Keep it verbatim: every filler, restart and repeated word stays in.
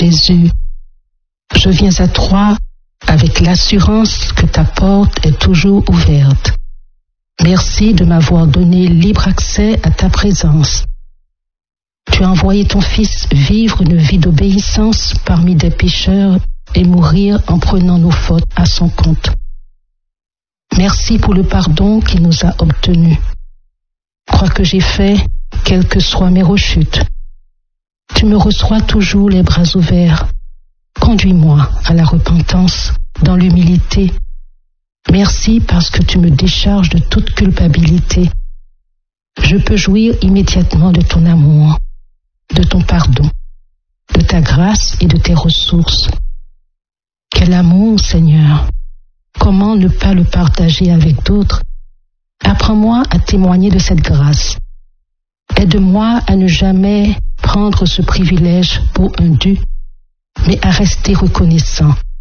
Jésus, je viens à toi avec l'assurance que ta porte est toujours ouverte. Merci de m'avoir donné libre accès à ta présence. Tu as envoyé ton Fils vivre une vie d'obéissance parmi des pécheurs et mourir en prenant nos fautes à son compte. Merci pour le pardon qu'il nous a obtenu. Quoi que j'ai fait, quelles que soient mes rechutes, tu me reçois toujours les bras ouverts. Conduis-moi à la repentance, dans l'humilité. Merci parce que tu me décharges de toute culpabilité. Je peux jouir immédiatement de ton amour, de ton pardon, de ta grâce et de tes ressources. Quel amour, Seigneur! Comment ne pas le partager avec d'autres? Apprends-moi à témoigner de cette grâce. Aide-moi à ne jamais prendre ce privilège pour un dû, mais à rester reconnaissant